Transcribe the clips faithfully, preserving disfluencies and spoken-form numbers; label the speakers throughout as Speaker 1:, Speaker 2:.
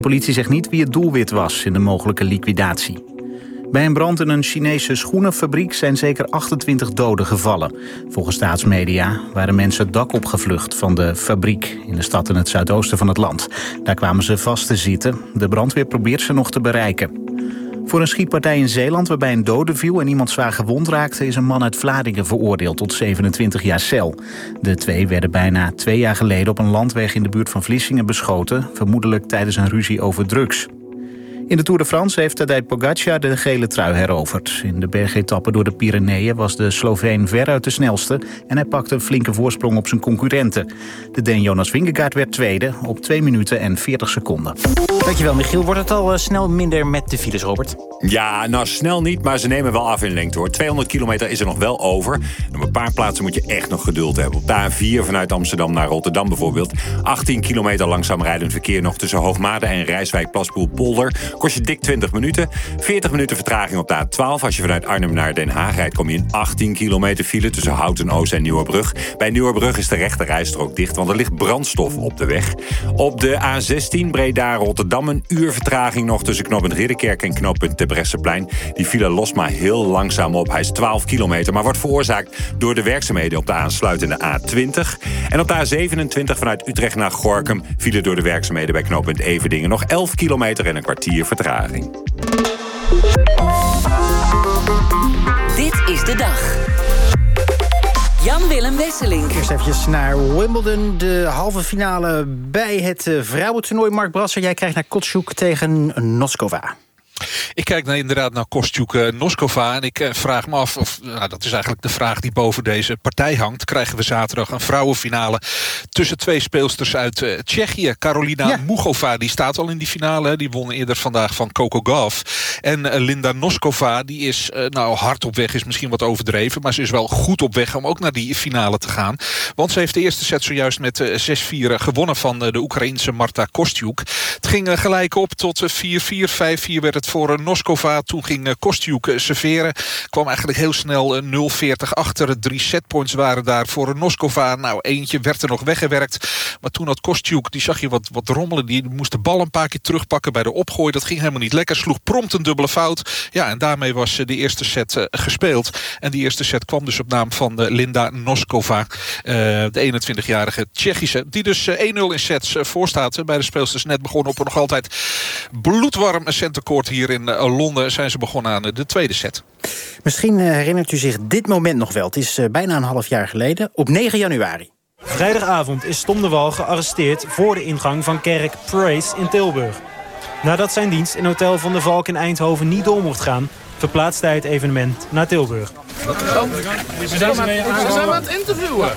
Speaker 1: De politie zegt niet wie het doelwit was in de mogelijke liquidatie. Bij een brand in een Chinese schoenenfabriek zijn zeker achtentwintig doden gevallen. Volgens staatsmedia waren mensen het dak opgevlucht van de fabriek in de stad in het zuidoosten van het land. Daar kwamen ze vast te zitten. De brandweer probeert ze nog te bereiken. Voor een schietpartij in Zeeland waarbij een dode viel en iemand zwaar gewond raakte, is een man uit Vlaardingen veroordeeld tot zevenentwintig jaar cel. De twee werden bijna twee jaar geleden op een landweg in de buurt van Vlissingen beschoten, vermoedelijk tijdens een ruzie over drugs. In de Tour de France heeft Tadej Pogacar de gele trui heroverd. In de bergetappe door de Pyreneeën was de Sloveen veruit de snelste en hij pakte een flinke voorsprong op zijn concurrenten. De Deen Jonas Vingegaard werd tweede op twee minuten en veertig seconden.
Speaker 2: Dankjewel, Michiel. Wordt het al uh, snel minder met de files, Robert?
Speaker 3: Ja, nou snel niet, maar ze nemen wel af in lengte, hoor. tweehonderd kilometer is er nog wel over. En op een paar plaatsen moet je echt nog geduld hebben. Op de A vier vanuit Amsterdam naar Rotterdam bijvoorbeeld. achttien kilometer langzaam rijdend verkeer nog tussen Hoogmade en Rijswijk-Plaspoel-Polder. Kost je dik twintig minuten. veertig minuten vertraging op de A twaalf. Als je vanuit Arnhem naar Den Haag rijdt, kom je in achttien kilometer file tussen Houten-Oost en Nieuwerbrug. Bij Nieuwerbrug is de rechte rijstrook dicht, want er ligt brandstof op de weg. Op de A zestien Breda-Rotterdam een uur vertraging nog tussen knooppunt Ridderkerk en knooppunt Terbrechtseplein. Die file lost maar heel langzaam op. Hij is twaalf kilometer, maar wordt veroorzaakt door de werkzaamheden op de aansluitende A twintig. En op de A zevenentwintig vanuit Utrecht naar Gorinchem file door de werkzaamheden bij knooppunt Everdingen nog elf kilometer en een kwartier vertraging.
Speaker 4: Dit is de dag. Jan-Willem Wesseling.
Speaker 2: Eerst eventjes naar Wimbledon, de halve finale bij het vrouwentoernooi. Mark Brasser, jij krijgt naar Kostyuk tegen Noskova.
Speaker 5: Ik kijk naar, inderdaad naar Kostyuk uh, Noskova en ik uh, vraag me af, of nou, dat is eigenlijk de vraag die boven deze partij hangt. Krijgen we zaterdag een vrouwenfinale tussen twee speelsters uit uh, Tsjechië. Karolina ja. Mugova, die staat al in die finale. Die won eerder vandaag van Coco Gauff. En uh, Linda Noskova, die is uh, nou hard op weg, is misschien wat overdreven, maar ze is wel goed op weg om ook naar die finale te gaan. Want ze heeft de eerste set zojuist met uh, zes vier gewonnen van uh, de Oekraïense Marta Kostyuk. Het ging uh, gelijk op tot uh, vier vier, vijf vier werd het voor Noskova. Toen ging Kostyuk serveren. Kwam eigenlijk heel snel nul veertig achter. Drie setpoints waren daar voor Noskova. Nou, eentje werd er nog weggewerkt. Maar toen had Kostyuk, die zag je wat, wat rommelen. Die moest de bal een paar keer terugpakken bij de opgooi. Dat ging helemaal niet lekker. Sloeg prompt een dubbele fout. Ja, en daarmee was de eerste set uh, gespeeld. En die eerste set kwam dus op naam van uh, Linda Noskova. Uh, de eenentwintigjarige Tsjechische. Die dus uh, één nul in sets uh, voorstaat. Bij de speelsters net begonnen op een nog altijd bloedwarm centercourt hier in Londen zijn ze begonnen aan de tweede set.
Speaker 2: Misschien herinnert u zich dit moment nog wel. Het is bijna een half jaar geleden, op negen januari.
Speaker 6: Vrijdagavond is Tom de Wal gearresteerd voor de ingang van kerk Praise in Tilburg. Nadat zijn dienst in Hotel van de Valk in Eindhoven niet door mocht gaan, verplaatste hij het evenement naar Tilburg.
Speaker 7: Oh, we zijn aan het interviewen.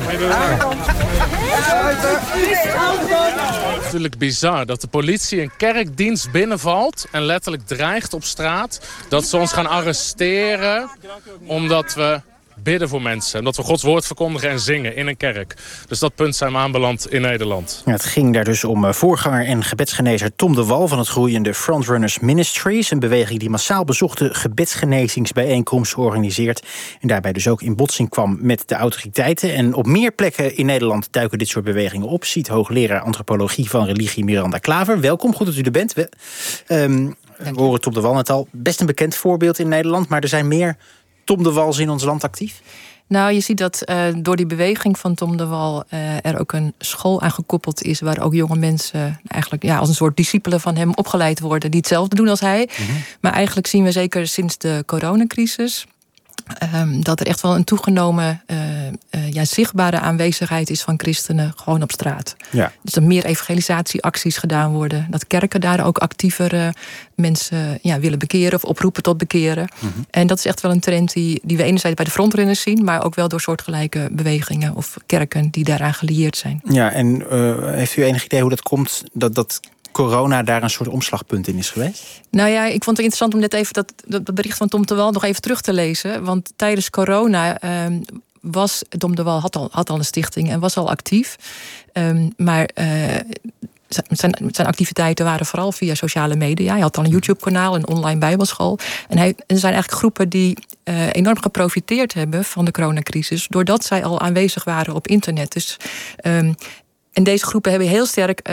Speaker 8: Het is natuurlijk bizar dat de politie een kerkdienst binnenvalt en letterlijk dreigt op straat dat ze ons gaan arresteren omdat we bidden voor mensen. Omdat we Gods woord verkondigen en zingen in een kerk. Dus dat punt zijn we aanbeland in Nederland.
Speaker 2: Ja, het ging daar dus om voorganger en gebedsgenezer Tom de Wal van het groeiende Frontrunners Ministries. Een beweging die massaal bezochte gebedsgenezingsbijeenkomsten organiseert. En daarbij dus ook in botsing kwam met de autoriteiten. En op meer plekken in Nederland duiken dit soort bewegingen op. Ziet hoogleraar antropologie van religie Miranda Klaver. Welkom, goed dat u er bent. We, um, we horen Tom de Wal net al. Best een bekend voorbeeld in Nederland, maar er zijn meer Tom de Wals in ons land actief?
Speaker 9: Nou, je ziet dat uh, door die beweging van Tom de Wal uh, er ook een school aan gekoppeld is waar ook jonge mensen eigenlijk ja, als een soort discipelen van hem opgeleid worden die hetzelfde doen als hij. Mm-hmm. Maar eigenlijk zien we zeker sinds de coronacrisis Um, dat er echt wel een toegenomen uh, uh, ja, zichtbare aanwezigheid is van christenen gewoon op straat. Ja. Dus dat meer evangelisatieacties gedaan worden. Dat kerken daar ook actiever uh, mensen ja, willen bekeren of oproepen tot bekeren. Mm-hmm. En dat is echt wel een trend die, die we enerzijds bij de frontrunners zien, maar ook wel door soortgelijke bewegingen of kerken die daaraan gelieerd zijn.
Speaker 2: Ja, en uh, heeft u enig idee hoe dat komt dat dat corona daar een soort omslagpunt in is geweest?
Speaker 9: Nou ja, ik vond het interessant om net even dat, dat bericht van Tom de Wal nog even terug te lezen. Want tijdens corona um, was Tom de Wal had al, had al een stichting en was al actief. Um, maar uh, zijn, zijn activiteiten waren vooral via sociale media. Hij had al een YouTube-kanaal, een online bijbelschool. En hij, er zijn eigenlijk groepen die uh, enorm geprofiteerd hebben van de coronacrisis, doordat zij al aanwezig waren op internet. Dus, um, en deze groepen hebben heel sterk Uh,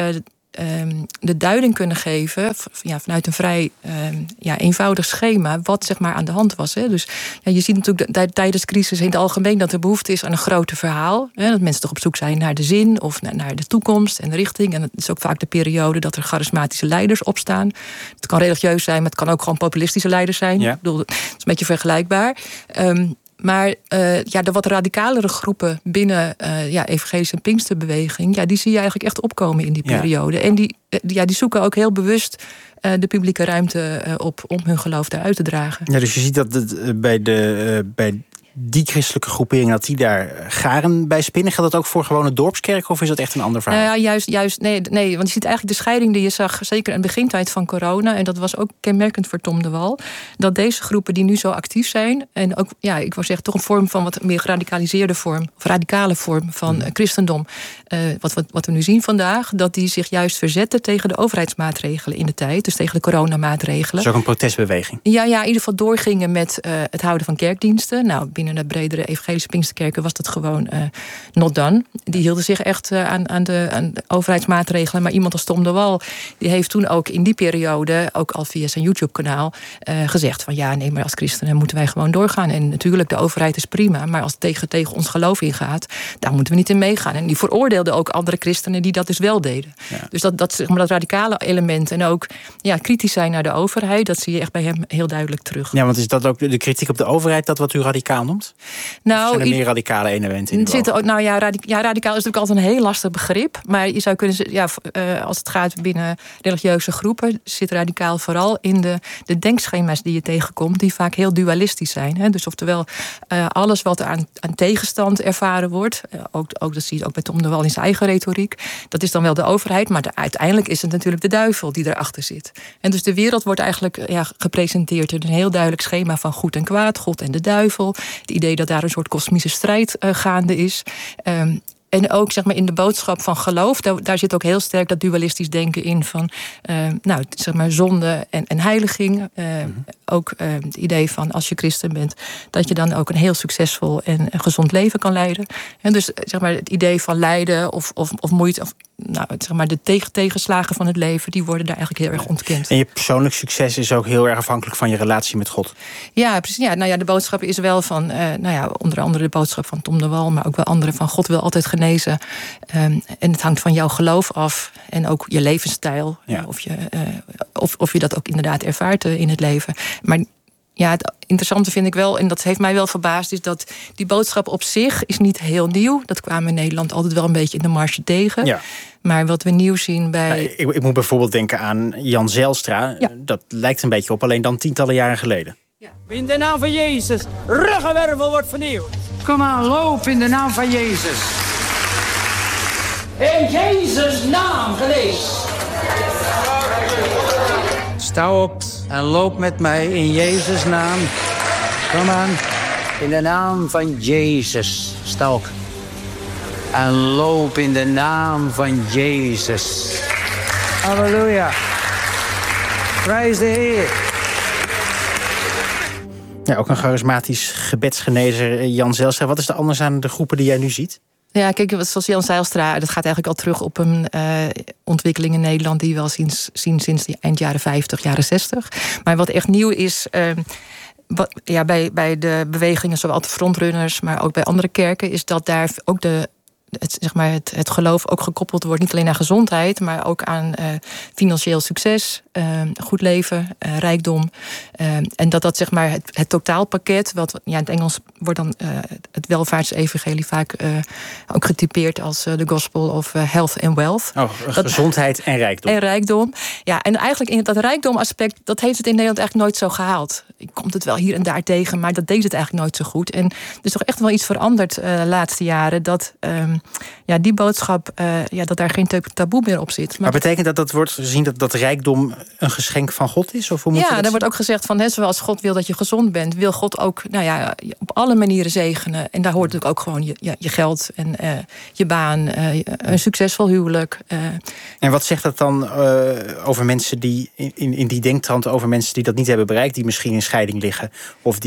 Speaker 9: um, de duiding kunnen geven, ja, vanuit een vrij um, ja, eenvoudig schema, wat zeg maar aan de hand was. Hè. Dus ja, je ziet natuurlijk de, tijdens crisis in het algemeen dat er behoefte is aan een groter verhaal. Hè, dat mensen toch op zoek zijn naar de zin of naar, naar de toekomst en de richting. En het is ook vaak de periode dat er charismatische leiders opstaan. Het kan religieus zijn, maar het kan ook gewoon populistische leiders zijn. Ja. Ik bedoel, het is een beetje vergelijkbaar. Um, Maar uh, ja, de wat radicalere groepen binnen uh, ja, evangelische en Pinksterbeweging, ja, die zie je eigenlijk echt opkomen in die periode. Ja. En die, uh, ja, die zoeken ook heel bewust uh, de publieke ruimte uh, op om hun geloof daaruit te dragen.
Speaker 2: Ja, dus je ziet dat het, uh, bij, de, uh, bij die christelijke groepering, dat die daar garen bij spinnen. Geldt dat ook voor gewone dorpskerken of is dat echt een ander verhaal?
Speaker 9: Nou ja, juist, juist nee, nee, want je ziet eigenlijk de scheiding die je zag, zeker in de begintijd van corona, en dat was ook kenmerkend voor Tom de Wal, dat deze groepen die nu zo actief zijn, en ook, ja, ik wou zeggen, toch een vorm van wat meer geradicaliseerde vorm, of radicale vorm van mm. christendom, uh, wat, wat, wat we nu zien vandaag, dat die zich juist verzetten tegen de overheidsmaatregelen in de tijd, dus tegen de coronamaatregelen.
Speaker 2: Dat is ook een protestbeweging.
Speaker 9: Ja, ja, in ieder geval doorgingen met uh, het houden van kerkdiensten. Nou, binnen de bredere evangelische Pinksterkerken was dat gewoon uh, not done. Die hielden zich echt uh, aan, aan, de, aan de overheidsmaatregelen. Maar iemand als Tom de Wal, die heeft toen ook in die periode, ook al via zijn YouTube-kanaal, uh, gezegd van ja, nee, maar als christenen moeten wij gewoon doorgaan. En natuurlijk, de overheid is prima, maar als het tegen, tegen ons geloof ingaat, daar moeten we niet in meegaan. En die veroordeelde ook andere christenen die dat dus wel deden. Ja. Dus dat, dat, zeg maar, dat radicale element en ook ja, kritisch zijn naar de overheid, dat zie je echt bij hem heel duidelijk terug.
Speaker 2: Ja, want is dat ook de kritiek op de overheid, dat wat u radicaal noemt?
Speaker 9: Nou,
Speaker 2: zijn er meer radicale elementen in?
Speaker 9: Zitten ook, nou ja, radic- ja, radicaal is natuurlijk altijd een heel lastig begrip. Maar je zou kunnen zeggen, ja, uh, als het gaat binnen religieuze groepen, zit radicaal vooral in de, de denkschema's die je tegenkomt, die vaak heel dualistisch zijn. Hè? Dus oftewel, uh, alles wat er aan, aan tegenstand ervaren wordt, uh, ook, ook, dat zie je ook bij Tom de Wal in zijn eigen retoriek, dat is dan wel de overheid, maar de, uiteindelijk is het natuurlijk de duivel die erachter zit. En dus de wereld wordt eigenlijk ja, gepresenteerd in een heel duidelijk schema van goed en kwaad, God en de duivel. Het idee dat daar een soort kosmische strijd uh, gaande is. Um, En ook zeg maar, in de boodschap van geloof, daar, daar zit ook heel sterk dat dualistisch denken in van uh, nou, zeg maar zonde en, en heiliging. Uh, mm-hmm. Ook uh, het idee van als je christen bent, dat je dan ook een heel succesvol en een gezond leven kan leiden. En dus zeg maar, het idee van lijden of, of, of moeite, of, nou, zeg maar, de tegen, tegenslagen van het leven, die worden daar eigenlijk heel erg ontkend.
Speaker 2: En je persoonlijk succes is ook heel erg afhankelijk van je relatie met God.
Speaker 9: Ja, precies. Ja, nou ja, de boodschap is wel van, uh, nou ja, onder andere de boodschap van Tom de Wal, maar ook wel andere van God wil altijd genezen. Um, en het hangt van jouw geloof af en ook je levensstijl. Ja. Of, je, uh, of, of je dat ook inderdaad ervaart uh, in het leven. Maar ja, het interessante vind ik wel, en dat heeft mij wel verbaasd, is dat die boodschap op zich is niet heel nieuw. Dat kwamen in Nederland altijd wel een beetje in de marge tegen. Ja. Maar wat we nieuw zien bij...
Speaker 2: Nou, ik, ik moet bijvoorbeeld denken aan Jan Zijlstra. Ja. Dat lijkt een beetje op, alleen dan tientallen jaren geleden.
Speaker 10: Ja. In de naam van Jezus, ruggenwervel wordt vernieuwd. Kom aan, loop in de naam van Jezus. In Jezus' naam gelezen. Sta op en loop met mij in Jezus' naam. Kom aan. In de naam van Jezus. Sta op. En loop in de naam van Jezus. Halleluja. Prijs de Heer.
Speaker 2: Ja, ook een charismatisch gebedsgenezer, Jan Zijlstra. Wat is er anders aan de groepen die jij nu ziet?
Speaker 9: Ja, kijk, zoals Jan Zijlstra, dat gaat eigenlijk al terug op een uh, ontwikkeling in Nederland die we al zien, zien sinds de eind jaren vijftig, jaren zestig. Maar wat echt nieuw is, uh, wat, ja, bij, bij de bewegingen, zowel de frontrunners, maar ook bij andere kerken, is dat daar ook de Het, zeg maar, het, het geloof ook gekoppeld wordt niet alleen aan gezondheid, maar ook aan uh, financieel succes, uh, goed leven, uh, rijkdom. Uh, en dat dat zeg maar het, het totaalpakket, wat ja, in het Engels wordt dan uh, het welvaartsevangelie vaak uh, ook getypeerd als uh, de gospel of uh, health and wealth.
Speaker 2: Oh, gezondheid dat, en rijkdom.
Speaker 9: En rijkdom. Ja, en eigenlijk in dat rijkdomaspect, dat heeft het in Nederland eigenlijk nooit zo gehaald. Je komt het wel hier en daar tegen, maar dat deed het eigenlijk nooit zo goed. En er is toch echt wel iets veranderd uh, de laatste jaren, dat um, ja, die boodschap, uh, ja, dat daar geen taboe meer op zit. Maar,
Speaker 2: maar betekent dat dat wordt gezien dat, dat rijkdom een geschenk van God is? Of hoe moet
Speaker 9: ja,
Speaker 2: er
Speaker 9: dat wordt ook gezegd van, hè, zoals God wil dat je gezond bent, wil God ook nou ja, op alle manieren zegenen. En daar hoort natuurlijk ook gewoon je, je, je geld en uh, je baan, uh, een succesvol huwelijk. Uh.
Speaker 2: En wat zegt dat dan uh, over mensen die in, in die denktrand, over mensen die dat niet hebben bereikt, die misschien in scheiding liggen of die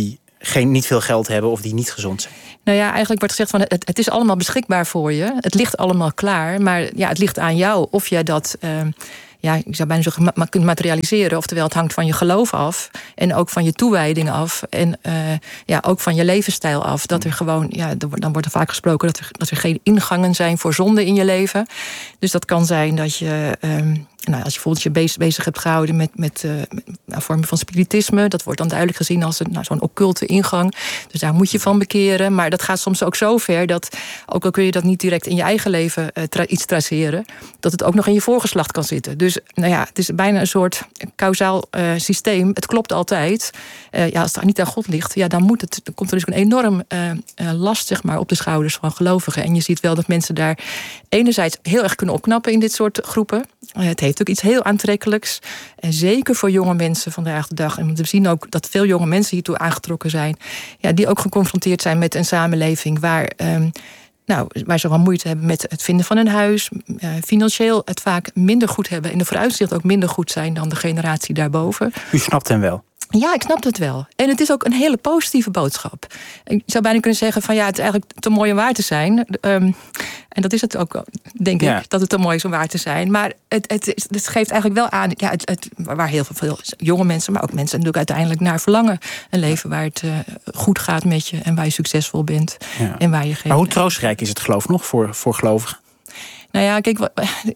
Speaker 2: geen, niet veel geld hebben of die niet gezond zijn?
Speaker 9: Nou ja, eigenlijk wordt gezegd van het, het is allemaal beschikbaar voor je. Het ligt allemaal klaar, maar ja, het ligt aan jou of jij dat... Uh, ja, ik zou bijna zeggen, ma- kunt materialiseren. Oftewel, het hangt van je geloof af. En ook van je toewijding af. En uh, ja, ook van je levensstijl af. Dat er gewoon, ja, dan wordt er vaak gesproken dat er, dat er geen ingangen zijn voor zonde in je leven. Dus dat kan zijn dat je... Um, Nou, als je bijvoorbeeld je bezig, bezig hebt gehouden met, met, uh, met nou, vormen van spiritisme, dat wordt dan duidelijk gezien als een, nou, zo'n occulte ingang. Dus daar moet je van bekeren. Maar dat gaat soms ook zo ver dat, ook al kun je dat niet direct in je eigen leven uh, tra- iets traceren, dat het ook nog in je voorgeslacht kan zitten. Dus nou ja, het is bijna een soort kausaal uh, systeem. Het klopt altijd. Uh, ja, als het niet aan God ligt, ja, dan, moet het, dan komt er dus een enorm uh, uh, last zeg maar, op de schouders van gelovigen. En je ziet wel dat mensen daar enerzijds heel erg kunnen opknappen in dit soort groepen. Uh, het heeft ook iets heel aantrekkelijks. En zeker voor jonge mensen vandaag de dag. En we zien ook dat veel jonge mensen hiertoe aangetrokken zijn. Ja, die ook geconfronteerd zijn met een samenleving waar, um, nou, waar ze wel moeite hebben met het vinden van een huis. Uh, financieel het vaak minder goed hebben. En de vooruitzichten ook minder goed zijn dan de generatie daarboven.
Speaker 2: U snapt hem wel?
Speaker 9: Ja, ik snap het wel. En het is ook een hele positieve boodschap. Ik zou bijna kunnen zeggen van ja, het is eigenlijk te mooi om waar te zijn. Um, en dat is het ook, denk ik, ja. dat het te mooi is om waar te zijn. Maar het, het, het geeft eigenlijk wel aan, ja, het, het, waar heel veel jonge mensen, maar ook mensen natuurlijk uiteindelijk naar verlangen. Een leven waar het uh, goed gaat met je en waar je succesvol bent. Ja. En waar je geen...
Speaker 2: Maar hoe troostrijk is het geloof nog voor, voor gelovigen?
Speaker 9: Nou ja, kijk...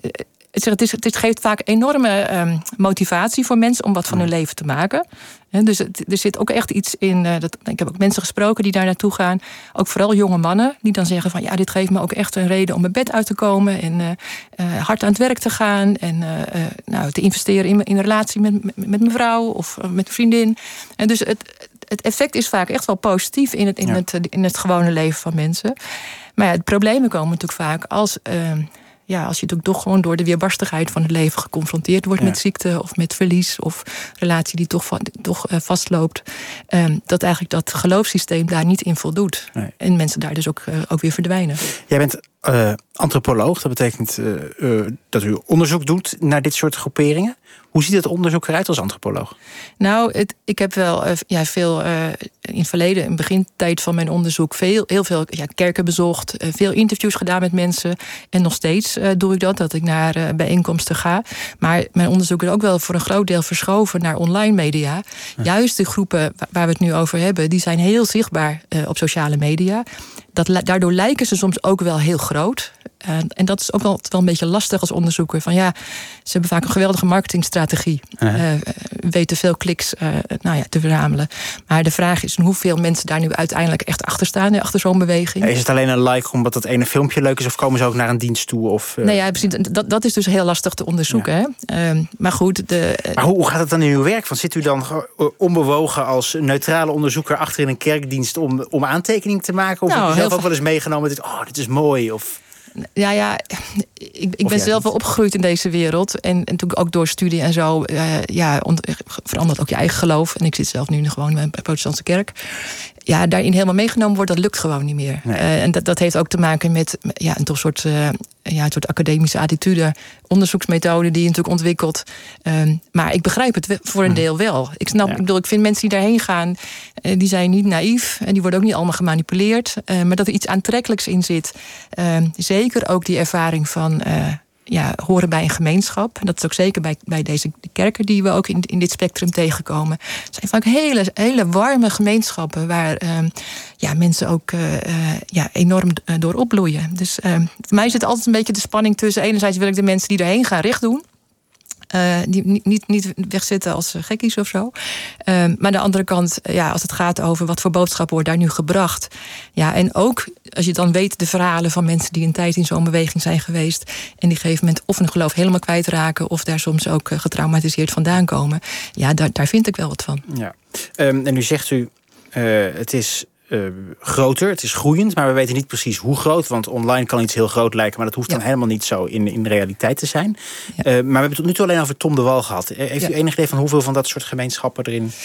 Speaker 9: Het, is, het geeft vaak enorme um, motivatie voor mensen om wat van hun leven te maken. He, dus het, er zit ook echt iets in. Uh, dat, ik heb ook mensen gesproken die daar naartoe gaan. Ook vooral jonge mannen die dan zeggen van ja, dit geeft me ook echt een reden om mijn bed uit te komen. En uh, uh, hard aan het werk te gaan. En uh, uh, nou, te investeren in, in een relatie met, met, met mijn vrouw of uh, met een vriendin. En dus het, het effect is vaak echt wel positief in het, in, ja. het, in het gewone leven van mensen. Maar ja, de problemen komen natuurlijk vaak als... Uh, Ja, als je natuurlijk toch gewoon door de weerbarstigheid van het leven geconfronteerd wordt ja. met ziekte of met verlies of relatie die toch, toch uh, vastloopt, um, dat eigenlijk dat geloofssysteem daar niet in voldoet. Nee. En mensen daar dus ook, uh, ook weer verdwijnen.
Speaker 2: Jij bent uh, antropoloog, dat betekent uh, uh, dat u onderzoek doet naar dit soort groeperingen. Hoe ziet het onderzoek eruit als antropoloog?
Speaker 9: Nou, het, ik heb wel uh, ja, veel uh, in het verleden, in de begintijd van mijn onderzoek, veel, heel veel ja, kerken bezocht, uh, veel interviews gedaan met mensen. En nog steeds uh, doe ik dat, dat ik naar uh, bijeenkomsten ga. Maar mijn onderzoek is ook wel voor een groot deel verschoven naar online media. Ja. Juist de groepen waar we het nu over hebben, die zijn heel zichtbaar uh, op sociale media. Dat, daardoor lijken ze soms ook wel heel groot. Uh, en dat is ook wel, wel een beetje lastig als onderzoeker. Van ja, ze hebben vaak een geweldige marketingstrategie. Uh-huh. Uh, weten veel kliks uh, nou ja, te verzamelen. Maar de vraag is hoeveel mensen daar nu uiteindelijk echt achter staan. Achter zo'n beweging.
Speaker 2: Is het alleen een like omdat dat ene filmpje leuk is? Of komen ze ook naar een dienst toe? Of, uh...
Speaker 9: Nee, ja, precies. Dat, dat is dus heel lastig te onderzoeken. Ja. Hè? Uh, maar goed. De,
Speaker 2: maar hoe, hoe gaat het dan in uw werk? Want zit u dan onbewogen als neutrale onderzoeker achter in een kerkdienst om, om aantekening te maken? Of nou, heb je zelf ook wel eens meegenomen? Dit, oh, dit is mooi. Of...
Speaker 9: Ja, ja, ik, ik ben zelf wel opgegroeid in deze wereld. En, en natuurlijk ook door studie en zo. Uh, ja, ont, verandert ook je eigen geloof. En ik zit zelf nu gewoon bij een protestantse kerk. Ja, daarin helemaal meegenomen wordt, dat lukt gewoon niet meer. Nee. Uh, en dat, dat heeft ook te maken met ja, een toch soort, uh, ja, een soort academische attitude, onderzoeksmethode die je natuurlijk ontwikkelt. Um, maar ik begrijp het voor een deel wel. Ik snap, ja. ik bedoel, ik vind mensen die daarheen gaan, uh, die zijn niet naïef en die worden ook niet allemaal gemanipuleerd. Uh, maar dat er iets aantrekkelijks in zit. Uh, zeker ook die ervaring van uh, ja, horen bij een gemeenschap. En dat is ook zeker bij, bij deze kerken die we ook in, in dit spectrum tegenkomen. Het zijn vaak hele, hele warme gemeenschappen waar uh, ja, mensen ook uh, uh, ja, enorm door opbloeien. Dus uh, voor mij zit altijd een beetje de spanning tussen enerzijds wil ik de mensen die erheen gaan recht doen. Uh, die niet, niet, niet wegzitten als gekkies of zo. Uh, maar aan de andere kant, ja, als het gaat over wat voor boodschap wordt daar nu gebracht. Ja, en ook als je dan weet de verhalen van mensen die een tijd in zo'n beweging zijn geweest. En die op een gegeven moment of hun geloof helemaal kwijtraken. Of daar soms ook getraumatiseerd vandaan komen. Ja, daar, daar vind ik wel wat van.
Speaker 2: Ja. Um, en nu zegt u, uh, het is Uh, groter, het is groeiend, maar we weten niet precies hoe groot. Want online kan iets heel groot lijken, maar dat hoeft ja. dan helemaal niet zo in, in de realiteit te zijn. Ja. Uh, maar we hebben het tot nu toe alleen over Tom de Wal gehad. Heeft ja. u enig idee van hoeveel van dat soort gemeenschappen erin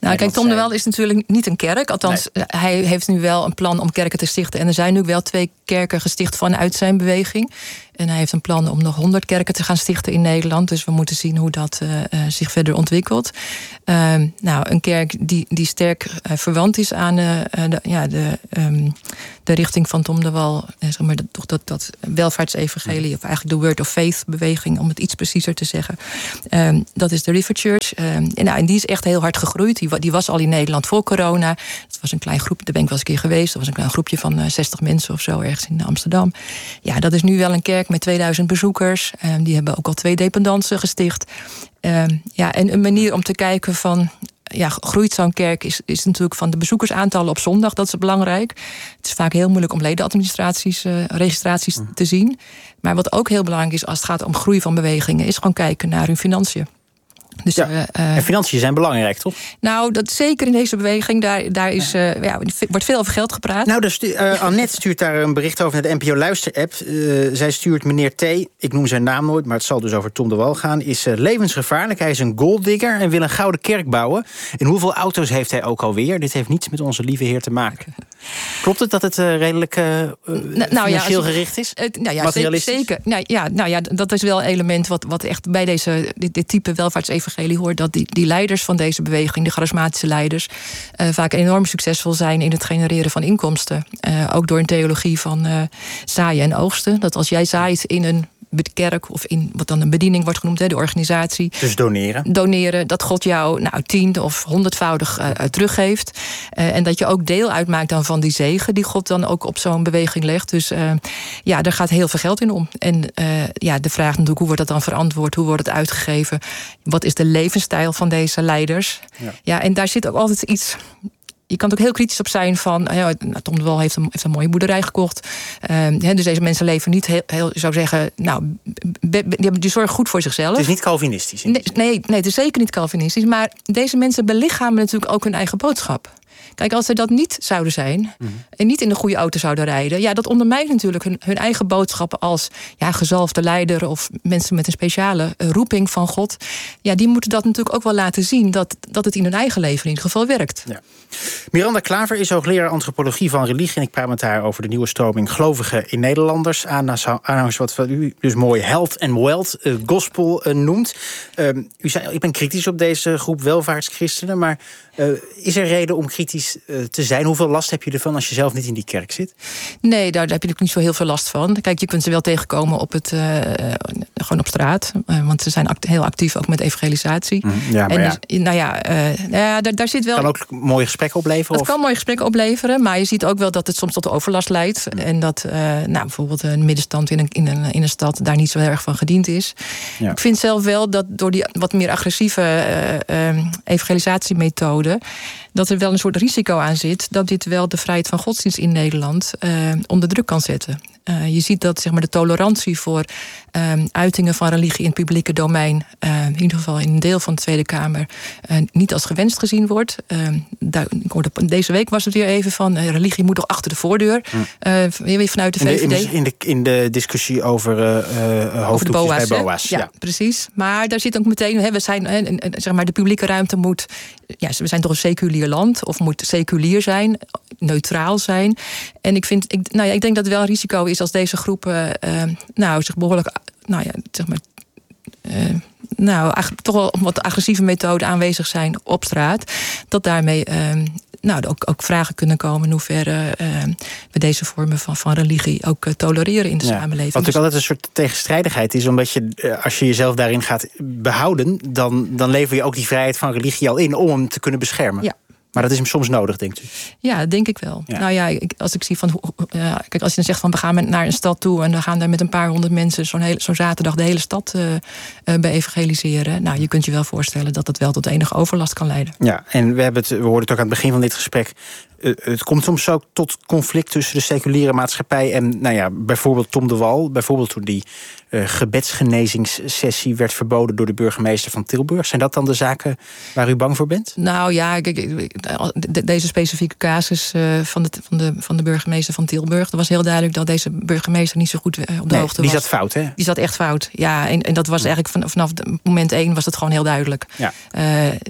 Speaker 9: Nou, kijk, Tom de Wal is natuurlijk niet een kerk. Althans, nee. Hij heeft nu wel een plan om kerken te stichten. En er zijn nu wel twee kerken gesticht vanuit zijn beweging. En hij heeft een plan om nog honderd kerken te gaan stichten in Nederland. Dus we moeten zien hoe dat uh, uh, zich verder ontwikkelt. Uh, nou, een kerk die, die sterk uh, verwant is aan uh, de, ja, de, um, de richting van Tom de Wal. Uh, zeg maar, dat, toch dat, dat welvaartsevangelie, ja. Of eigenlijk de Word of Faith beweging, om het iets preciezer te zeggen. Uh, dat is de River Church. Uh, en, nou, en die is echt heel hard gegroeid. Die, die was al in Nederland voor corona. Dat was een klein groep, daar ben ik wel eens een keer geweest. Dat was een klein groepje van uh, zestig mensen of zo, ergens in Amsterdam. Ja, dat is nu wel een kerk met tweeduizend bezoekers. Uh, die hebben ook al twee dependansen gesticht. Uh, ja, en een manier om te kijken van, ja, groeit zo'n kerk is, is natuurlijk van de bezoekersaantallen op zondag. Dat is belangrijk. Het is vaak heel moeilijk om ledenadministraties, uh, registraties mm. te zien. Maar wat ook heel belangrijk is als het gaat om groei van bewegingen, is gewoon kijken naar hun financiën. Dus,
Speaker 2: ja, uh, en financiën zijn belangrijk, toch?
Speaker 9: Nou, dat zeker in deze beweging. Daar, daar is, uh, ja, wordt veel over geld gepraat.
Speaker 2: Nou, dus, uh, Annette stuurt daar een bericht over naar de N P O Luister-app. Uh, zij stuurt meneer T, ik noem zijn naam nooit, maar het zal dus over Tom de Wal gaan, is uh, levensgevaarlijk. Hij is een golddigger en wil een gouden kerk bouwen. En hoeveel auto's heeft hij ook alweer? Dit heeft niets met onze lieve heer te maken. Klopt het dat het uh, redelijk uh, nou, financieel ja, je, gericht is?
Speaker 9: Uh, nou ja, Materialistisch? Zeker. Nou ja, nou ja, dat is wel een element wat, wat echt bij deze, dit, dit type welvaartsevangelie hoort. Dat die, die leiders van deze beweging, de charismatische leiders, uh, vaak enorm succesvol zijn in het genereren van inkomsten. Uh, ook door een theologie van uh, zaaien en oogsten. Dat als jij zaait in een kerk of in wat dan een bediening wordt genoemd, hè, de organisatie.
Speaker 2: Dus doneren.
Speaker 9: Doneren, dat God jou nou tien of honderdvoudig uh, teruggeeft. Uh, en dat je ook deel uitmaakt dan van die zegen die God dan ook op zo'n beweging legt. Dus uh, ja, daar gaat heel veel geld in om. En uh, ja, de vraag natuurlijk, hoe wordt dat dan verantwoord? Hoe wordt het uitgegeven? Wat is de levensstijl van deze leiders? Ja, ja, en daar zit ook altijd iets. Je kan er ook heel kritisch op zijn van, ja, Tom de Wal heeft een, heeft een mooie boerderij gekocht. Uh, dus deze mensen leven niet heel, heel zou zeggen, nou, be, be, die, die zorgen goed voor zichzelf.
Speaker 2: Het is niet Calvinistisch.
Speaker 9: Nee, nee, nee, het is zeker niet Calvinistisch. Maar deze mensen belichamen natuurlijk ook hun eigen boodschap. Kijk, als ze dat niet zouden zijn, mm-hmm. en niet in de goede auto zouden rijden, ja, dat ondermijnt natuurlijk hun, hun eigen boodschappen als ja, gezalfde leider of mensen met een speciale uh, roeping van God. Ja, die moeten dat natuurlijk ook wel laten zien dat, dat het in hun eigen leven in ieder geval werkt.
Speaker 2: Ja. Miranda Klaver is hoogleraar antropologie van religie en ik praat met haar over de nieuwe stroming gelovigen in Nederlanders. Aanhangers wat u dus mooi health and wealth uh, gospel uh, noemt. Uh, u zei, ik ben kritisch op deze groep welvaartschristenen, maar uh, is er reden om kritisch uh, te zijn? Hoeveel last heb je ervan als je zelf niet in die kerk zit?
Speaker 9: Nee, daar heb je ook niet zo heel veel last van. Kijk, je kunt ze wel tegenkomen op het, uh, gewoon op straat. Uh, want ze zijn act- heel actief ook met evangelisatie. Mm, ja, maar en ja. Dus, nou ja, uh, ja daar, daar zit wel.
Speaker 2: Kan ook mooie gesprekken opleveren?
Speaker 9: Het of? kan mooie gesprekken opleveren, maar je ziet ook wel dat het soms tot overlast leidt. Mm. En dat uh, nou, bijvoorbeeld een middenstand in een, in, een, in een stad daar niet zo erg van gediend is. Ja. Ik vind zelf wel dat door die wat meer agressieve uh, uh, evangelisatiemethode, dat er wel een soort risico aan zit dat dit wel de vrijheid van godsdienst in Nederland uh, onder druk kan zetten. Uh, je ziet dat zeg maar, de tolerantie voor uh, uitingen van religie in het publieke domein, uh, in ieder geval in een deel van de Tweede Kamer, uh, niet als gewenst gezien wordt. Uh, daar, ik hoorde, deze week was het weer even van, uh, religie moet toch achter de voordeur, uh, weer vanuit de V V D.
Speaker 2: In de, in de, in de discussie over uh, hoofddoekjes bij BOA's.
Speaker 9: Ja, ja, precies. Maar daar zit ook meteen, hè, we zijn, hè, zeg maar, de publieke ruimte moet, ja, we zijn toch een seculier land, of moet seculier zijn, neutraal zijn. En ik vind, ik, nou ja, ik denk dat het wel een risico is als deze groepen uh, nou, zich behoorlijk, nou ja, zeg maar, uh, nou, toch wel wat agressieve methoden aanwezig zijn op straat, dat daarmee uh, nou, ook, ook vragen kunnen komen in hoeverre uh, we deze vormen van, van religie ook uh, tolereren in de ja, samenleving.
Speaker 2: Wat natuurlijk altijd een soort tegenstrijdigheid is, omdat je, uh, als je jezelf daarin gaat behouden, dan, dan lever je ook die vrijheid van religie al in om hem te kunnen beschermen. Ja. Maar dat is hem soms nodig, denkt u?
Speaker 9: Ja, denk ik wel. Ja. Nou ja, ik, als ik zie van, uh, kijk, als je dan zegt van we gaan naar een stad toe en we gaan daar met een paar honderd mensen zo'n, hele, zo'n zaterdag de hele stad uh, uh, bij evangeliseren. Nou, je kunt je wel voorstellen dat dat wel tot enige overlast kan leiden.
Speaker 2: Ja, en we hebben het, we hoorden het ook aan het begin van dit gesprek. Uh, het komt soms ook tot conflict tussen de seculiere maatschappij en, nou ja, bijvoorbeeld Tom de Wal. Bijvoorbeeld toen die uh, gebedsgenezingssessie werd verboden door de burgemeester van Tilburg. Zijn dat dan de zaken waar u bang voor bent?
Speaker 9: Nou ja, kijk, deze specifieke casus uh, van, de, van, de, van de burgemeester van Tilburg, er was heel duidelijk dat deze burgemeester niet zo goed uh, op de
Speaker 2: nee,
Speaker 9: hoogte
Speaker 2: die
Speaker 9: was.
Speaker 2: Die zat fout, hè?
Speaker 9: Die zat echt fout, ja. En, en dat was eigenlijk van, vanaf moment één was dat gewoon heel duidelijk.
Speaker 2: Ja.
Speaker 9: Uh,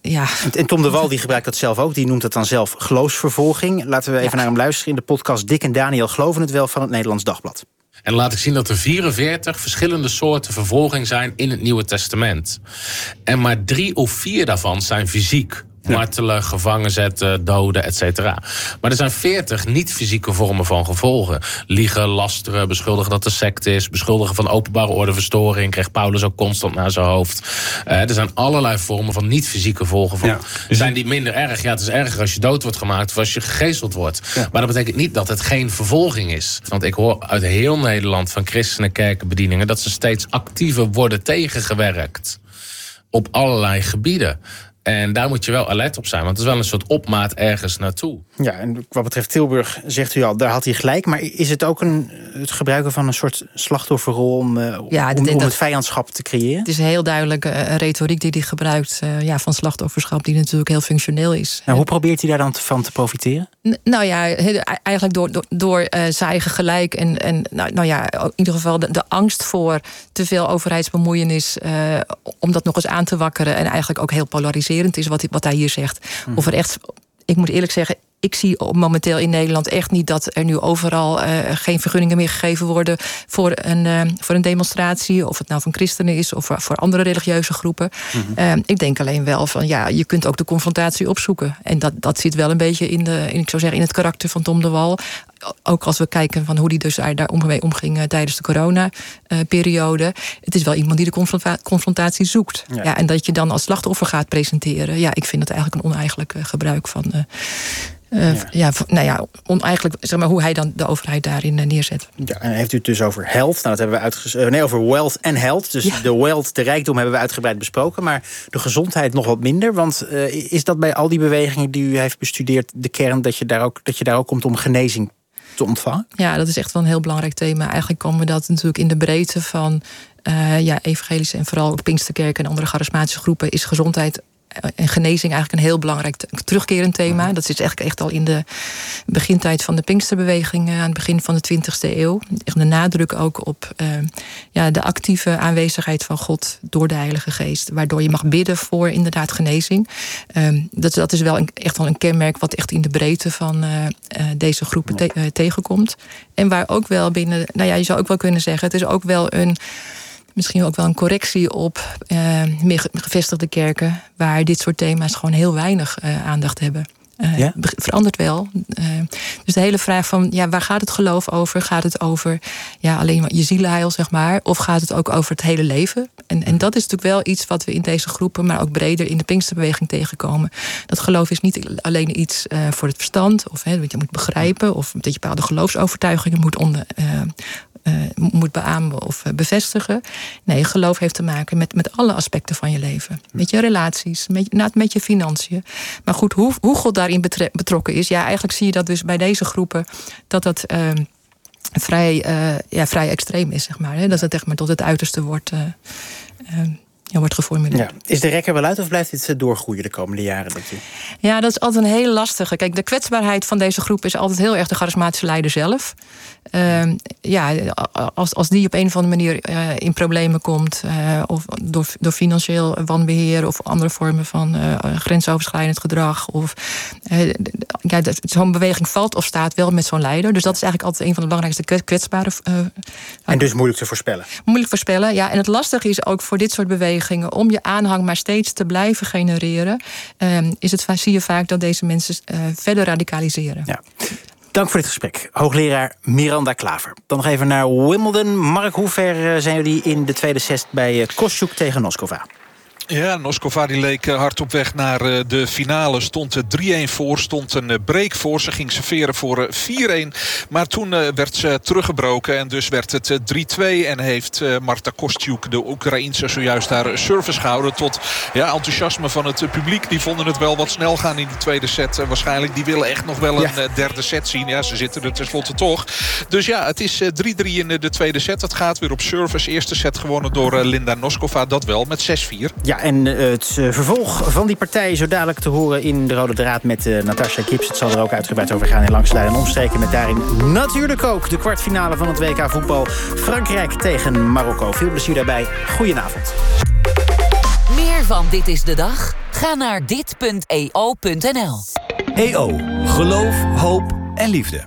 Speaker 9: ja.
Speaker 2: En, en Tom de Wal die gebruikt dat zelf ook. Die noemt het dan zelf geloofsvervolging. Laten we even ja. naar hem luisteren in de podcast Dick en Daniel geloven het wel van het Nederlands Dagblad.
Speaker 11: En laat ik zien dat er vierenveertig verschillende soorten vervolging zijn in het Nieuwe Testament. En maar drie of vier daarvan zijn fysiek. Martelen, gevangen zetten, doden, et cetera. Maar er zijn veertig niet-fysieke vormen van gevolgen. Liegen, lasteren, beschuldigen dat er secte is, beschuldigen van openbare ordeverstoring, kreeg Paulus ook constant naar zijn hoofd. Uh, er zijn allerlei vormen van niet-fysieke gevolgen van. Ja. Dus zijn die minder erg? Ja, het is erger als je dood wordt gemaakt of als je gegezeld wordt. Ja. Maar dat betekent niet dat het geen vervolging is. Want ik hoor uit heel Nederland van christenen, kerkenbedieningen dat ze steeds actiever worden tegengewerkt. Op allerlei gebieden. En daar moet je wel alert op zijn, want het is wel een soort opmaat ergens naartoe.
Speaker 2: Ja, en wat betreft Tilburg zegt u al, daar had hij gelijk. Maar is het ook een, het gebruiken van een soort slachtofferrol om, uh, ja, om, om het vijandschap te creëren? Het
Speaker 9: is een heel duidelijke uh, retoriek die hij gebruikt uh, ja, van slachtofferschap, die natuurlijk heel functioneel is.
Speaker 2: Nou, hoe probeert hij daar dan te, van te profiteren?
Speaker 9: N- nou ja, eigenlijk door, door, door uh, zijn eigen gelijk en, en nou, nou ja, in ieder geval de, de angst voor te veel overheidsbemoeienis, uh, om dat nog eens aan te wakkeren en eigenlijk ook heel polariserend is wat, wat hij hier zegt. Hmm. Of er echt, ik moet eerlijk zeggen, ik zie momenteel in Nederland echt niet dat er nu overal uh, geen vergunningen meer gegeven worden voor een, uh, voor een demonstratie. Of het nou van christenen is of voor andere religieuze groepen. Mm-hmm. Uh, ik denk alleen wel van ja, je kunt ook de confrontatie opzoeken. En dat, dat zit wel een beetje in, de, in, ik zou zeggen, in het karakter van Tom de Wal. Ook als we kijken van hoe hij dus daar mee omging uh, tijdens de corona-periode. Uh, het is wel iemand die de confronta- confrontatie zoekt. Ja. Ja, en dat je dan als slachtoffer gaat presenteren. Ja, ik vind dat eigenlijk een oneigenlijk uh, gebruik van. Uh, Uh, ja. ja, nou ja, oneigenlijk, zeg maar, hoe hij dan de overheid daarin uh, neerzet.
Speaker 2: Ja, en heeft u het dus over health. Nou, dat hebben we uitges- uh, nee, over wealth en health. Dus ja. de wealth, de rijkdom, hebben we uitgebreid besproken. Maar de gezondheid nog wat minder. Want uh, is dat bij al die bewegingen die u heeft bestudeerd de kern dat je daar ook, dat je daar ook komt om genezing te ontvangen?
Speaker 9: Ja, dat is echt wel een heel belangrijk thema. Eigenlijk komen we dat natuurlijk in de breedte van uh, ja, evangelische en vooral ook Pinksterkerken en andere charismatische groepen is gezondheid en genezing eigenlijk een heel belangrijk terugkerend thema. Dat zit eigenlijk echt al in de begintijd van de Pinksterbeweging aan het begin van de twintigste eeuw. Echt de nadruk ook op uh, ja, de actieve aanwezigheid van God door de Heilige Geest. Waardoor je mag bidden voor inderdaad genezing. Um, dat, dat is wel een, echt wel een kenmerk wat echt in de breedte van uh, uh, deze groepen te, uh, tegenkomt. En waar ook wel binnen, nou ja, je zou ook wel kunnen zeggen, het is ook wel een misschien ook wel een correctie op uh, meer gevestigde kerken, waar dit soort thema's gewoon heel weinig uh, aandacht hebben. Uh, ja? Verandert wel. Uh, dus de hele vraag van, ja, waar gaat het geloof over? Gaat het over ja, alleen maar je zielenheil, zeg maar? Of gaat het ook over het hele leven? En, en dat is natuurlijk wel iets wat we in deze groepen, maar ook breder in de Pinksterbeweging tegenkomen. Dat geloof is niet alleen iets uh, voor het verstand, of hè, dat je moet begrijpen, of dat je bepaalde geloofsovertuigingen moet onder. Uh, Uh, moet beamen of uh, bevestigen. Nee, geloof heeft te maken met, met alle aspecten van je leven. Met je relaties, met, nou, met je financiën. Maar goed, hoe, hoe God daarin betre- betrokken is, ja, eigenlijk zie je dat dus bij deze groepen dat dat uh, vrij, uh, ja, vrij extreem is, zeg maar. Hè? Dat het echt maar tot het uiterste wordt, uh, uh, ja, wordt geformuleerd. Ja.
Speaker 2: Is de rekker wel uit of blijft dit doorgroeien de komende jaren? Dat je...
Speaker 9: Ja, dat is altijd een heel lastige. Kijk, de kwetsbaarheid van deze groep is altijd heel erg de charismatische leider zelf. Uh, ja, als, als die op een of andere manier uh, in problemen komt, uh, of door, door financieel wanbeheer of andere vormen van uh, grensoverschrijdend gedrag, of uh, ja, zo'n beweging valt of staat wel met zo'n leider. Dus dat is eigenlijk altijd een van de belangrijkste kwetsbare. Uh,
Speaker 2: en dus moeilijk te voorspellen.
Speaker 9: Moeilijk voorspellen, ja. En het lastige is ook voor dit soort bewegingen, om je aanhang maar steeds te blijven genereren, uh, is het, zie je vaak dat deze mensen uh, verder radicaliseren.
Speaker 2: Ja. Dank voor dit gesprek. Hoogleraar Miranda Klaver. Dan nog even naar Wimbledon. Mark, hoe ver zijn jullie in de tweede set bij Kościuk tegen Noskova?
Speaker 5: Ja, Noskova die leek hard op weg naar de finale. Stond drie-een voor, stond een break voor. Ze ging serveren voor vier-een. Maar toen werd ze teruggebroken en dus werd het drie-twee. En heeft Marta Kościuk, de Oekraïense, zojuist haar service gehouden. Tot ja, enthousiasme van het publiek. Die vonden het wel wat snel gaan in die tweede set. Waarschijnlijk, die willen echt nog wel een ja. derde set zien. Ja, ze zitten er tenslotte toch. Dus ja, het is drie-drie in de tweede set. Het gaat weer op service. Eerste set gewonnen door Linda Noskova. Dat wel, met zes-vier.
Speaker 2: Ja, en het vervolg van die partij zo dadelijk te horen in de Rode Draad met uh, Natasha Gibbs. Het zal er ook uitgebreid over gaan in Langs de Lijn en Omstreken. Met daarin natuurlijk ook de kwartfinale van het W K voetbal. Frankrijk tegen Marokko. Veel plezier daarbij. Goedenavond.
Speaker 4: Meer van Dit is de Dag? Ga naar dit punt e o punt n l.
Speaker 12: E O. Geloof, hoop en liefde.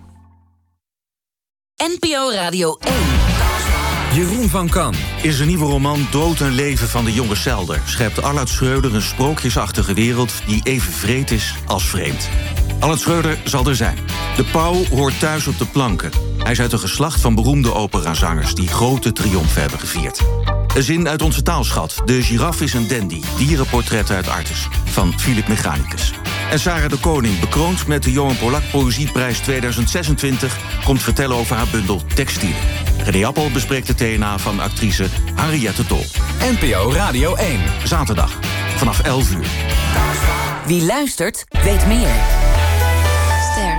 Speaker 4: N P O Radio één.
Speaker 13: Jeroen van Kan. In zijn nieuwe roman Dood en Leven van de jonge Selder schept Arnoud Schreuder een sprookjesachtige wereld die even vreed is als vreemd. Arnoud Schreuder zal er zijn. De pauw hoort thuis op de planken. Hij is uit een geslacht van beroemde operazangers die grote triomfen hebben gevierd. Een zin uit onze taalschat. De giraf is een dandy. Dierenportretten uit Artes. Van Philip Mechanicus. En Sarah de Koning, bekroond met de Johan Polak Poëzieprijs tweeduizend zesentwintig... komt vertellen over haar bundel Textielen. René Appel bespreekt de T N A van actrice Henriette Tol.
Speaker 12: N P O Radio één.
Speaker 13: Zaterdag, vanaf elf uur.
Speaker 4: Wie luistert, weet meer. Ster.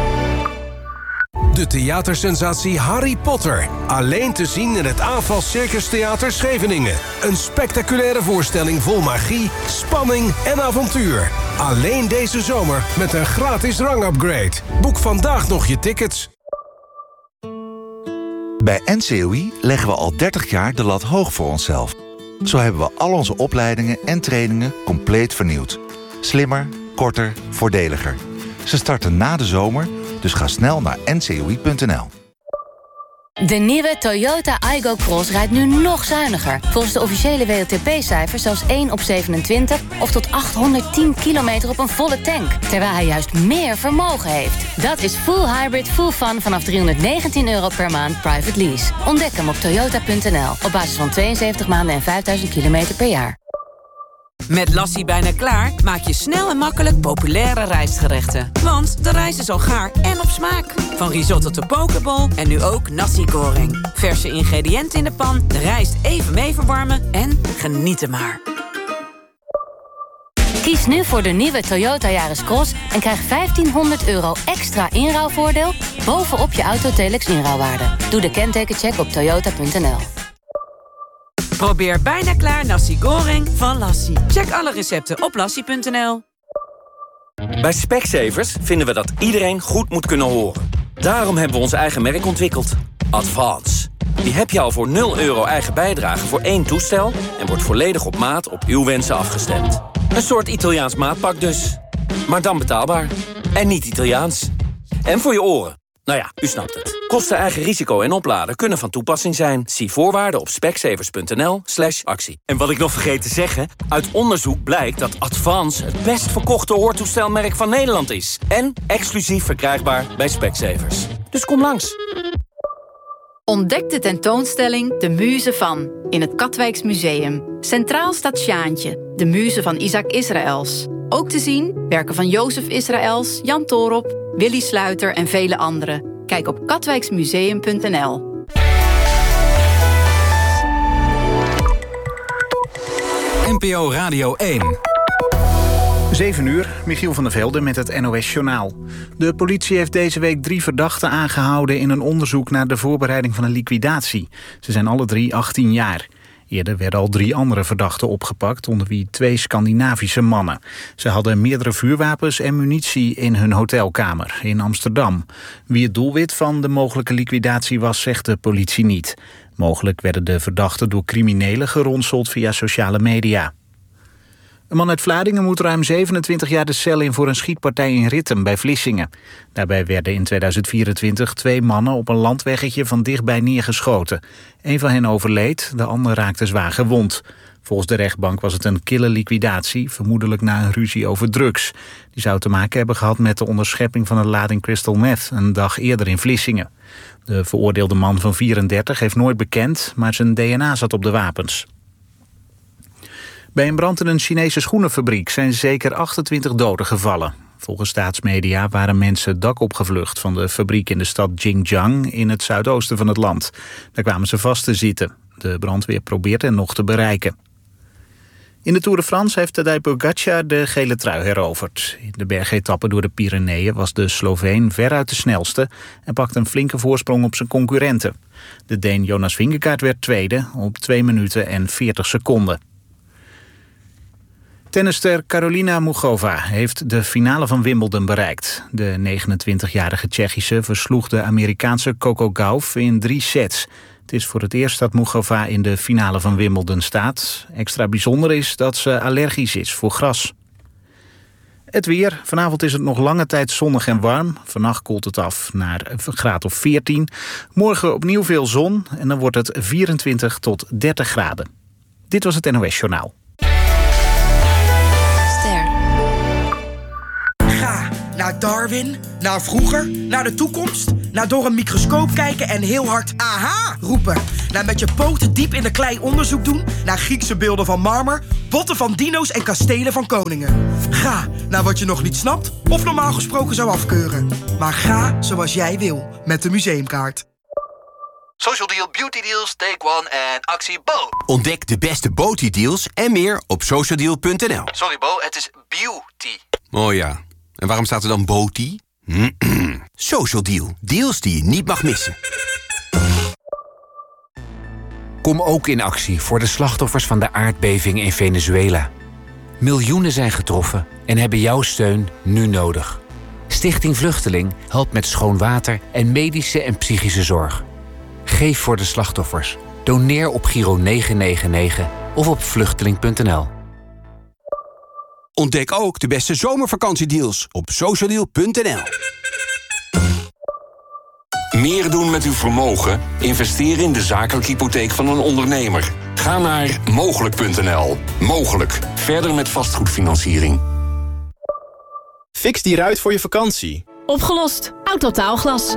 Speaker 14: De theatersensatie Harry Potter. Alleen te zien in het Aanval Circus Theater Scheveningen. Een spectaculaire voorstelling vol magie, spanning en avontuur. Alleen deze zomer met een gratis rangupgrade. Boek vandaag nog je tickets.
Speaker 15: Bij N C O I leggen we al dertig jaar de lat hoog voor onszelf. Zo hebben we al onze opleidingen en trainingen compleet vernieuwd. Slimmer, korter, voordeliger. Ze starten na de zomer, dus ga snel naar n c o i punt n l.
Speaker 16: De nieuwe Toyota Aygo Cross rijdt nu nog zuiniger. Volgens de officiële W L T P-cijfers zelfs één op zevenentwintig... of tot achthonderdtien kilometer op een volle tank. Terwijl hij juist meer vermogen heeft. Dat is full hybrid, full fun vanaf driehonderdnegentien euro per maand private lease. Ontdek hem op toyota punt n l. Op basis van tweeënzeventig maanden en vijfduizend kilometer per jaar.
Speaker 17: Met Lassie bijna klaar maak je snel en makkelijk populaire rijstgerechten. Want de rijst is al gaar en op smaak. Van risotto tot pokeball en nu ook nasi goreng. Verse ingrediënten in de pan, de rijst even mee verwarmen en genieten maar.
Speaker 16: Kies nu voor de nieuwe Toyota Yaris Cross en krijg vijftienhonderd euro extra inruilvoordeel bovenop je Autotelex inruilwaarde. Doe de kentekencheck op toyota punt n l.
Speaker 17: Probeer bijna klaar nasi goreng van Lassie. Check alle recepten op lassie punt n l.
Speaker 18: Bij Specsavers vinden we dat iedereen goed moet kunnen horen. Daarom hebben we ons eigen merk ontwikkeld. Advance. Die heb je al voor nul euro eigen bijdrage voor één toestel... en wordt volledig op maat op uw wensen afgestemd. Een soort Italiaans maatpak dus. Maar dan betaalbaar. En niet Italiaans. En voor je oren. Nou ja, u snapt het. Kosten, eigen risico en opladen kunnen van toepassing zijn. Zie voorwaarden op specsavers punt n l slash actie. En wat ik nog vergeet te zeggen... uit onderzoek blijkt dat Advance het best verkochte hoortoestelmerk van Nederland is. En exclusief verkrijgbaar bij Specsavers. Dus kom langs.
Speaker 19: Ontdek de tentoonstelling De Muze van in het Katwijks Museum. Centraal staat Sjaantje, de muze van Isaac Israëls. Ook te zien werken van Jozef Israëls, Jan Toorop, Willy Sluiter en vele anderen. Kijk op katwijksmuseum punt n l.
Speaker 12: N P O Radio één.
Speaker 1: zeven uur, Michiel van der Velde met het N O S-journaal. De politie heeft deze week drie verdachten aangehouden... in een onderzoek naar de voorbereiding van een liquidatie. Ze zijn alle drie achttien jaar. Eerder werden al drie andere verdachten opgepakt... onder wie twee Scandinavische mannen. Ze hadden meerdere vuurwapens en munitie in hun hotelkamer in Amsterdam. Wie het doelwit van de mogelijke liquidatie was, zegt de politie niet. Mogelijk werden de verdachten door criminelen geronseld via sociale media. Een man uit Vlaardingen moet ruim zevenentwintig jaar de cel in voor een schietpartij in Ritten bij Vlissingen. Daarbij werden in tweeduizend vierentwintig twee mannen op een landweggetje van dichtbij neergeschoten. Een van hen overleed, de ander raakte zwaar gewond. Volgens de rechtbank was het een kille liquidatie, vermoedelijk na een ruzie over drugs. Die zou te maken hebben gehad met de onderschepping van een lading crystal meth een dag eerder in Vlissingen. De veroordeelde man van vierendertig heeft nooit bekend, maar zijn D N A zat op de wapens. Bij een brand in een Chinese schoenenfabriek zijn zeker achtentwintig doden gevallen. Volgens staatsmedia waren mensen het dak opgevlucht van de fabriek in de stad Xinjiang in het zuidoosten van het land. Daar kwamen ze vast te zitten. De brandweer probeert hen nog te bereiken. In de Tour de France heeft Tadej Pogačar de gele trui heroverd. In de bergetappe door de Pyreneeën was de Sloveen veruit de snelste en pakte een flinke voorsprong op zijn concurrenten. De Deen Jonas Vingegaard werd tweede op twee minuten en veertig seconden. Tennisster Karolina Muchova heeft de finale van Wimbledon bereikt. De negenentwintigjarige Tsjechische versloeg de Amerikaanse Coco Gauff in drie sets. Het is voor het eerst dat Muchova in de finale van Wimbledon staat. Extra bijzonder is dat ze allergisch is voor gras. Het weer. Vanavond is het nog lange tijd zonnig en warm. Vannacht koelt het af naar een graad of veertien. Morgen opnieuw veel zon en dan wordt het vierentwintig tot dertig graden. Dit was het N O S Journaal.
Speaker 20: Ster. Ga naar Darwin, naar vroeger, naar de toekomst, naar door een microscoop kijken en heel hard aha roepen. Naar met je poten diep in de klei onderzoek doen, naar Griekse beelden van marmer, botten van dino's en kastelen van koningen. Ga naar wat je nog niet snapt of normaal gesproken zou afkeuren. Maar ga zoals jij wil met de museumkaart.
Speaker 21: Social Deal, Beauty Deals, Take One en actie Bo.
Speaker 22: Ontdek de beste Beauty deals en meer op socialdeal punt n l.
Speaker 21: Sorry Bo, het is beauty.
Speaker 22: Oh ja, en waarom staat er dan Beauty? Social Deal, deals die je niet mag missen.
Speaker 23: Kom ook in actie voor de slachtoffers van de aardbeving in Venezuela. Miljoenen zijn getroffen en hebben jouw steun nu nodig. Stichting Vluchteling helpt met schoon water en medische en psychische zorg. Geef voor de slachtoffers. Doneer op Giro negen negen negen of op vluchteling punt n l.
Speaker 22: Ontdek ook de beste zomervakantiedeals op socialdeal punt n l.
Speaker 24: Meer doen met uw vermogen? Investeer in de zakelijke hypotheek van een ondernemer. Ga naar mogelijk punt n l. Mogelijk. Verder met vastgoedfinanciering.
Speaker 25: Fix die ruit voor je vakantie.
Speaker 26: Opgelost. Autotaalglas.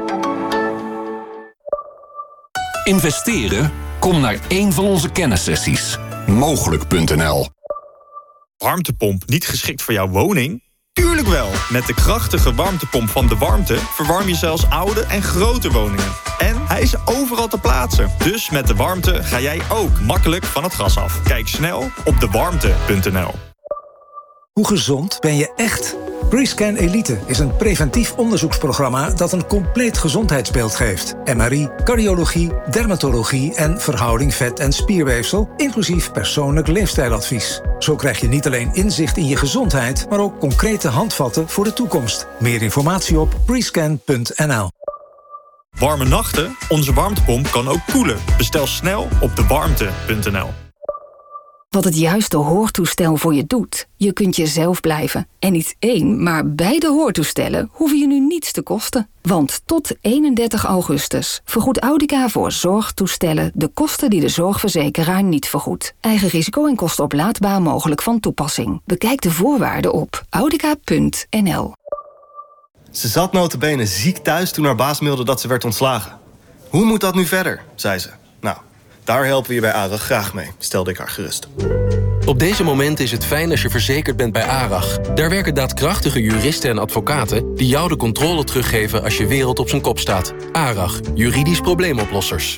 Speaker 24: Investeren? Kom naar één van onze kennissessies. mogelijk punt n l.
Speaker 25: Warmtepomp niet geschikt voor jouw woning? Tuurlijk wel! Met de krachtige warmtepomp van De Warmte verwarm je zelfs oude en grote woningen. En hij is overal te plaatsen. Dus met De Warmte ga jij ook makkelijk van het gas af. Kijk snel op de warmte punt n l.
Speaker 27: Hoe gezond ben je echt? PreScan Elite is een preventief onderzoeksprogramma dat een compleet gezondheidsbeeld geeft. M R I, cardiologie, dermatologie en verhouding vet- en spierweefsel, inclusief persoonlijk leefstijladvies. Zo krijg je niet alleen inzicht in je gezondheid, maar ook concrete handvatten voor de toekomst. Meer informatie op prescan punt n l.
Speaker 25: Warme nachten? Onze warmtepomp kan ook koelen. Bestel snel op de warmte punt n l.
Speaker 28: Wat het juiste hoortoestel voor je doet. Je kunt jezelf blijven. En niet één, maar beide hoortoestellen hoeven je nu niets te kosten. Want tot eenendertig augustus vergoedt Audica voor zorgtoestellen de kosten die de zorgverzekeraar niet vergoedt. Eigen risico en kosten oplaadbaar mogelijk van toepassing. Bekijk de voorwaarden op audica punt n l.
Speaker 29: Ze zat nota bene ziek thuis toen haar baas mailde dat ze werd ontslagen. Hoe moet dat nu verder, zei ze. Nou, daar helpen we je bij ARAG graag mee, stelde ik haar gerust.
Speaker 30: Op deze momenten is het fijn als je verzekerd bent bij ARAG. Daar werken daadkrachtige juristen en advocaten die jou de controle teruggeven als je wereld op zijn kop staat. ARAG, juridisch probleemoplossers.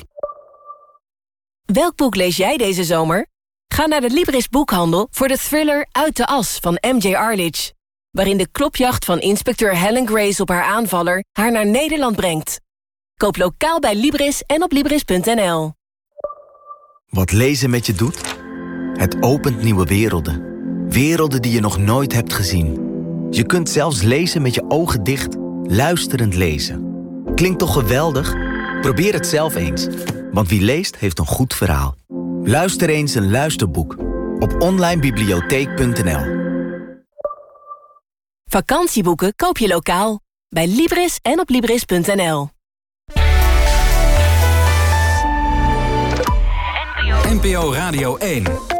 Speaker 26: Welk boek lees jij deze zomer? Ga naar de Libris boekhandel voor de thriller Uit de As van M J Arledge, waarin de klopjacht van inspecteur Helen Grace op haar aanvaller haar naar Nederland brengt. Koop lokaal bij Libris en op libris punt n l.
Speaker 31: Wat lezen met je doet? Het opent nieuwe werelden. Werelden die je nog nooit hebt gezien. Je kunt zelfs lezen met je ogen dicht, luisterend lezen. Klinkt toch geweldig? Probeer het zelf eens. Want wie leest, heeft een goed verhaal. Luister eens een luisterboek op online bibliotheek punt n l.
Speaker 26: Vakantieboeken koop je lokaal bij Libris en op libris punt n l.
Speaker 12: N P O Radio één.